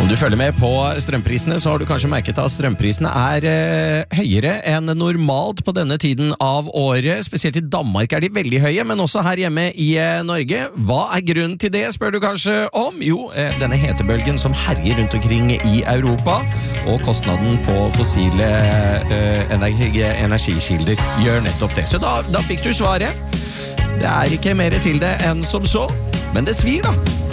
Om du følger med på strømprisene, så har du kanskje merket at strømprisene høyere enn normalt på denne tiden av året. Spesielt i Danmark de veldig høye, men også her hjemme i Norge. Hva grunnen til det, spør du kanskje om? Jo, denne hetebølgen som herjer rundt omkring i Europa, og kostnaden på fossile energikilder gjør nettopp det. Så da fikk du svaret. Det ikke mer til det enn som så, men det svir da.